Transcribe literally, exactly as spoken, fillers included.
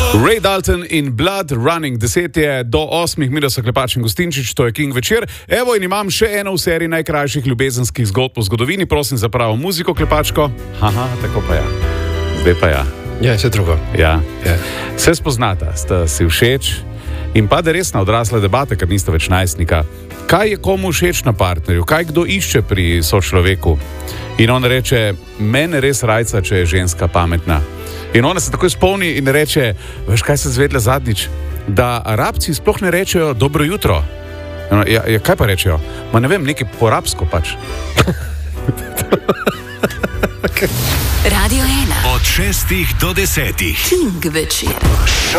Ray Dalton in Blood Running, deset je do osmih, mi da so Klepač in Gostinčič, to je King večer. Evo in imam še eno v seriji najkrajših ljubezenskih zgodb v zgodovini, prosim za pravo muziko, Klepačko. Haha, tako pa ja. Zdaj pa ja. Ja, vse drugo. Ja. Ja. Se spoznata, sta si všeč in pade resna odrasla debata, ker nista več najstnika. Kaj je komu všeč na partnerju? Kaj kdo išče pri sočloveku? In on reče, mene res rajca, če je ženska pametna. In ona se takoj spomni in reče, veš kaj se zvedla zadnjič? Da Arabci sploh ne rečejo dobro jutro. Ja, ja, kaj pa rečejo? Ma ne vem, nekaj po arabsko pač. Radio ena. Od šestih do desetih. King večer.